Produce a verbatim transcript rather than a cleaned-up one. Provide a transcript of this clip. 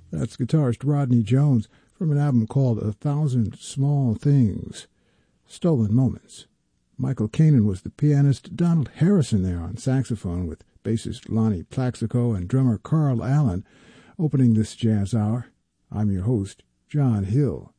That's guitarist Rodney Jones from an album called A Thousand Small Things, Stolen Moments. Michael Kanan was the pianist, Donald Harrison there on saxophone with bassist Lonnie Plaxico and drummer Carl Allen opening this jazz hour. I'm your host, John Hill.